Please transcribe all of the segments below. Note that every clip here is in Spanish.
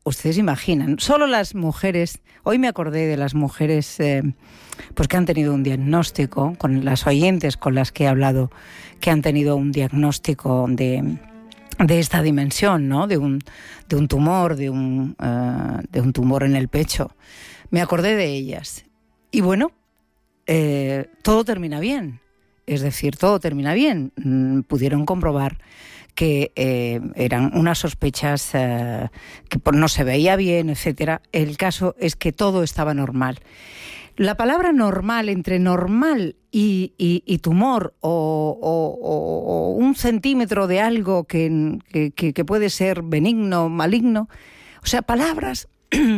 ustedes imaginan, solo las mujeres, hoy me acordé de las mujeres pues que han tenido un diagnóstico, con las oyentes con las que he hablado, que han tenido un diagnóstico de esta dimensión, ¿no? De un tumor, de un tumor en el pecho. Me acordé de ellas. Y bueno, todo termina bien. Es decir, todo termina bien. Pudieron comprobar que eran unas sospechas que no se veía bien, etcétera. El caso es que todo estaba normal. La palabra normal, entre normal y tumor o un centímetro de algo que puede ser benigno, maligno, o sea, palabras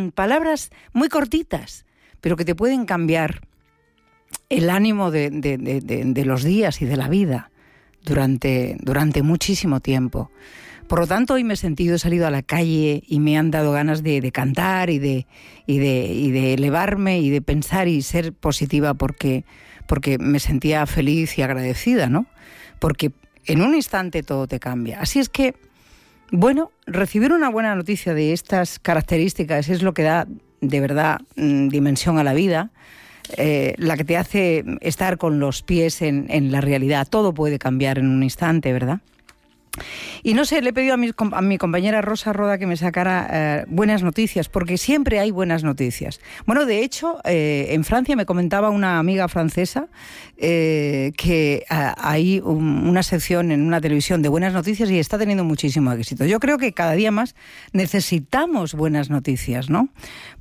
muy cortitas, pero que te pueden cambiar el ánimo de los días y de la vida durante muchísimo tiempo. Por lo tanto, hoy me he salido a la calle y me han dado ganas de cantar y de elevarme y de pensar y ser positiva porque me sentía feliz y agradecida, ¿no? Porque en un instante todo te cambia. Así es que, bueno, recibir una buena noticia de estas características es lo que da de verdad dimensión a la vida, la que te hace estar con los pies en la realidad. Todo puede cambiar en un instante, ¿verdad? Y no sé, le he pedido a mi compañera Rosa Roda que me sacara buenas noticias, porque siempre hay buenas noticias. Bueno, de hecho, en Francia me comentaba una amiga francesa que hay una sección en una televisión de buenas noticias y está teniendo muchísimo éxito. Yo creo que cada día más necesitamos buenas noticias, ¿no?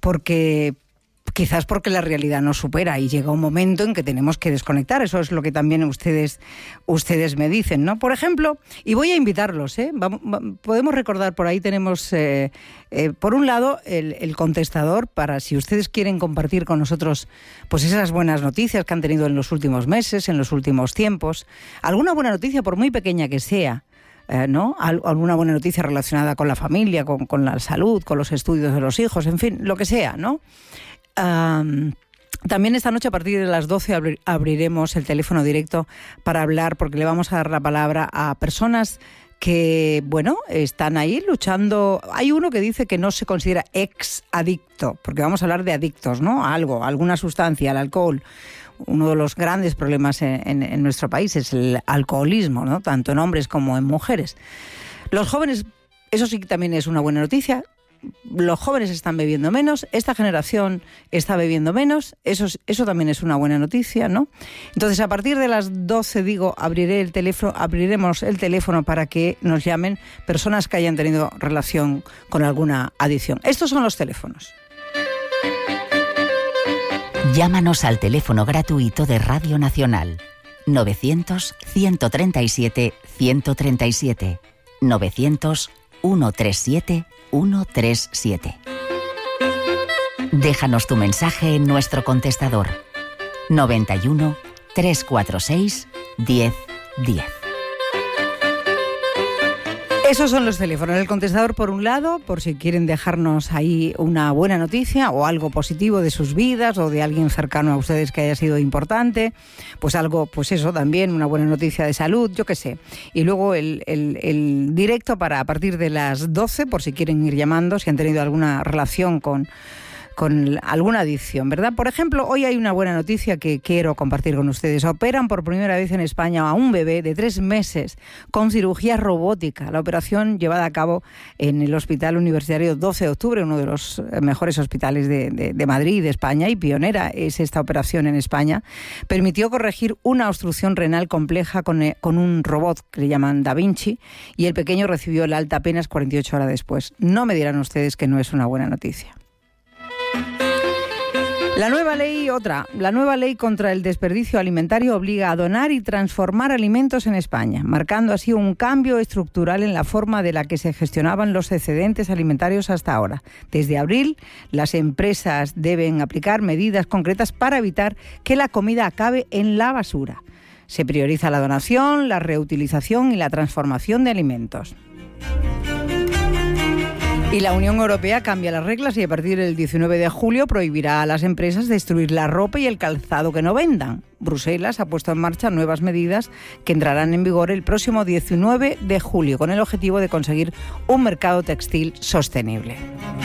Quizás porque la realidad nos supera y llega un momento en que tenemos que desconectar. Eso es lo que también ustedes me dicen, ¿no? Por ejemplo, y voy a invitarlos, podemos recordar, por ahí tenemos, por un lado, el contestador para si ustedes quieren compartir con nosotros pues esas buenas noticias que han tenido en los últimos meses, en los últimos tiempos. Alguna buena noticia, por muy pequeña que sea, ¿no? Alguna buena noticia relacionada con la familia, con la salud, con los estudios de los hijos, en fin, lo que sea, ¿no? También esta noche a partir de las 12 abriremos el teléfono directo para hablar, porque le vamos a dar la palabra a personas que, bueno, están ahí luchando. Hay uno que dice que no se considera ex-adicto, porque vamos a hablar de adictos, ¿no? A algo, a alguna sustancia, al alcohol. Uno de los grandes problemas en nuestro país es el alcoholismo, ¿no? Tanto en hombres como en mujeres. Los jóvenes, eso sí que también es una buena noticia. Los jóvenes están bebiendo menos, esta generación está bebiendo menos, eso también es una buena noticia, ¿no? Entonces, a partir de las 12, abriremos el teléfono para que nos llamen personas que hayan tenido relación con alguna adicción. Estos son los teléfonos. Llámanos al teléfono gratuito de Radio Nacional 900-137-137 900-137-137. Déjanos tu mensaje en nuestro contestador 91 346 1010. Esos son los teléfonos. El contestador por un lado, por si quieren dejarnos ahí una buena noticia o algo positivo de sus vidas o de alguien cercano a ustedes que haya sido importante, pues algo, pues eso también, una buena noticia de salud, yo qué sé. Y luego el directo para a partir de las 12, por si quieren ir llamando, si han tenido alguna relación con alguna adicción, ¿verdad? Por ejemplo, hoy hay una buena noticia que quiero compartir con ustedes. Operan por primera vez en España a un bebé de 3 meses con cirugía robótica. La operación llevada a cabo en el Hospital Universitario 12 de Octubre, uno de los mejores hospitales de Madrid, de España, y pionera es esta operación en España, permitió corregir una obstrucción renal compleja con un robot que le llaman Da Vinci, y el pequeño recibió el alta apenas 48 horas después. No me dirán ustedes que no es una buena noticia. La nueva ley contra el desperdicio alimentario obliga a donar y transformar alimentos en España, marcando así un cambio estructural en la forma de la que se gestionaban los excedentes alimentarios hasta ahora. Desde abril, las empresas deben aplicar medidas concretas para evitar que la comida acabe en la basura. Se prioriza la donación, la reutilización y la transformación de alimentos. Y la Unión Europea cambia las reglas y a partir del 19 de julio prohibirá a las empresas destruir la ropa y el calzado que no vendan. Bruselas ha puesto en marcha nuevas medidas que entrarán en vigor el próximo 19 de julio con el objetivo de conseguir un mercado textil sostenible.